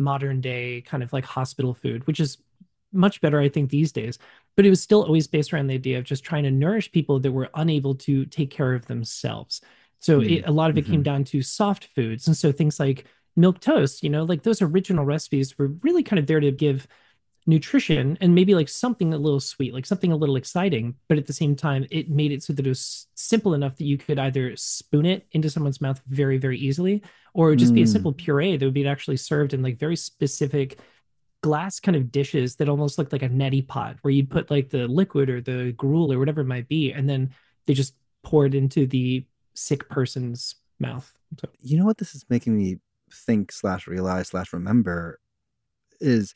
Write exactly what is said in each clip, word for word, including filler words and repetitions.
modern day kind of like hospital food, which is much better, I think, these days. But it was still always based around the idea of just trying to nourish people that were unable to take care of themselves. So it, Mm. a lot of it came Hmm. down to soft foods. And so things like milk toast, you know, like those original recipes were really kind of there to give nutrition and maybe like something a little sweet, like something a little exciting. But at the same time, it made it so that it was simple enough that you could either spoon it into someone's mouth very, very easily, or it would just be a Mm. simple puree that would be actually served in like very specific glass kind of dishes that almost looked like a neti pot where you'd put like the liquid or the gruel or whatever it might be, and then they just pour it into the sick person's mouth. So You know what this is making me think slash realize slash remember is,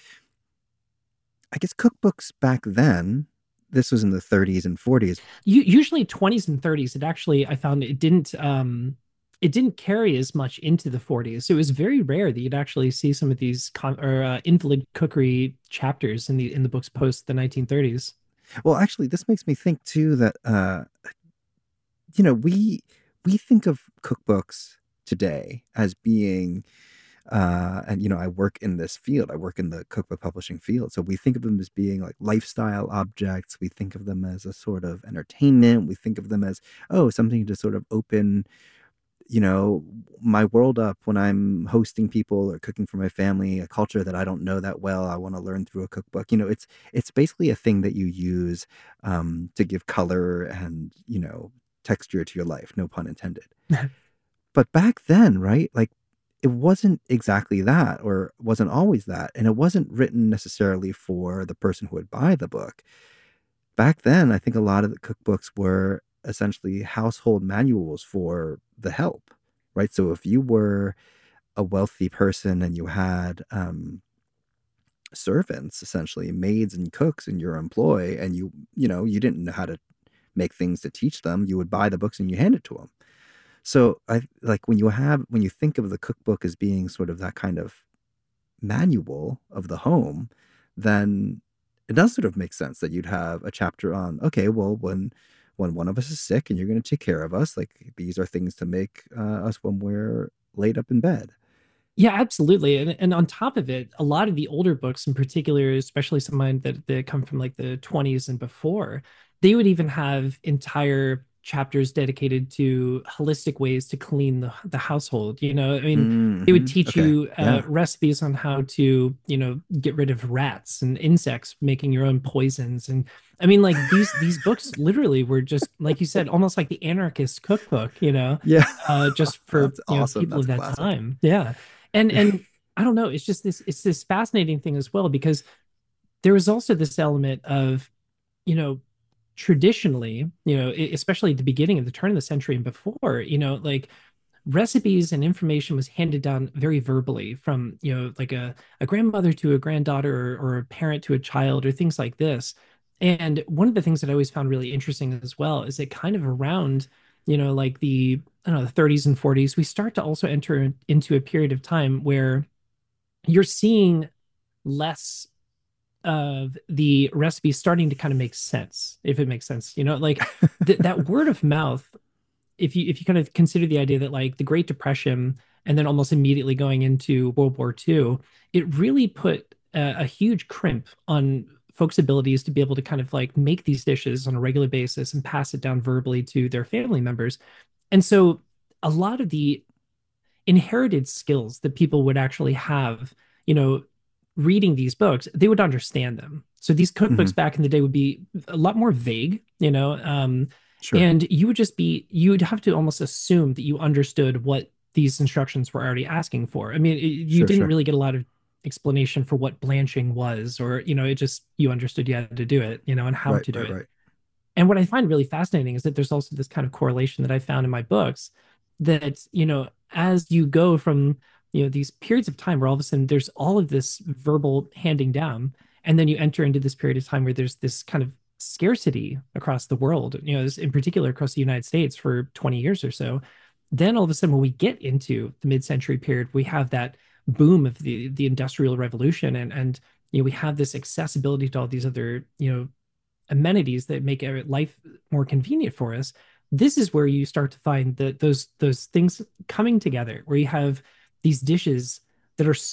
I guess cookbooks back then, this was in the thirties and forties. you, usually twenties and thirties, it actually I found it didn't um it didn't carry as much into the forties. So it was very rare that you'd actually see some of these con- or uh, invalid cookery chapters in the in the books post the nineteen thirties. Well, actually, this makes me think too that uh, you know, we we think of cookbooks today as being uh and you know, I work in this field. I work in the cookbook publishing field. So we think of them as being like lifestyle objects. We think of them as a sort of entertainment. We think of them as, oh, something to sort of open, you know, my world up when I'm hosting people or cooking for my family, a culture that I don't know that well. I want to learn through a cookbook. You know, it's it's basically a thing that you use um, to give color and, you know, texture to your life. No pun intended. But back then, right? Like it wasn't exactly that, or wasn't always that, and it wasn't written necessarily for the person who would buy the book. Back then, I think a lot of the cookbooks were essentially household manuals for the help, right? So if you were a wealthy person and you had um, servants, essentially maids and cooks in your employ, and you you know you didn't know how to make things to teach them, you would buy the books and you hand it to them. So I like when you have when you think of the cookbook as being sort of that kind of manual of the home, then it does sort of make sense that you'd have a chapter on, okay, well, when when one of us is sick and you're going to take care of us, like these are things to make uh, us when we're laid up in bed. Yeah, absolutely. And and on top of it, a lot of the older books in particular, especially some of mine that, that come from like the twenties and before, they would even have entire chapters dedicated to holistic ways to clean the, the household. You know, I mean, they would Mm-hmm. teach Okay. you uh, Yeah. recipes on how to, you know, get rid of rats and insects, making your own poisons. And I mean, like these these books literally were just, like you said, almost like the anarchist cookbook, you know, Yeah. uh, just for, That's you know, awesome. people That's of that classic. time. Yeah. And and I don't know, it's just this it's this fascinating thing as well because there is also this element of, you know, traditionally, you know, e- especially at the beginning of the turn of the century and before, you know, like recipes and information was handed down very verbally from, you know, like a, a grandmother to a granddaughter, or, or a parent to a child, or things like this. And one of the things that I always found really interesting as well is that kind of around, you know, like the, I don't know, the thirties and forties, we start to also enter into a period of time where you're seeing less of the recipe starting to kind of make sense, if it makes sense. You know, like th- that word of mouth, if you if you kind of consider the idea that like the Great Depression and then almost immediately going into World War Two, it really put a, a huge crimp on folks' abilities to be able to kind of like make these dishes on a regular basis and pass it down verbally to their family members. And so a lot of the inherited skills that people would actually have, you know, reading these books, they would understand them. So these Hmm. cookbooks back in the day would be a lot more vague, you know, um, Sure. and you would just be, you would have to almost assume that you understood what these instructions were already asking for. I mean, it, you Sure. didn't Sure. really get a lot of explanation for what blanching was, or, you know, it just, you understood you had to do it, you know, and how Right. to do Right. it. Right. And what I find really fascinating is that there's also this kind of correlation that I found in my books that, you know, as you go from, you know, these periods of time where all of a sudden there's all of this verbal handing down, and then you enter into this period of time where there's this kind of scarcity across the world, you know, in particular across the United States for twenty years or so. Then all of a sudden, when we get into the mid-century period, we have that boom of the the industrial revolution, and and you know we have this accessibility to all these other, you know, amenities that make life more convenient for us. This is where you start to find that those those things coming together, where you have these dishes that are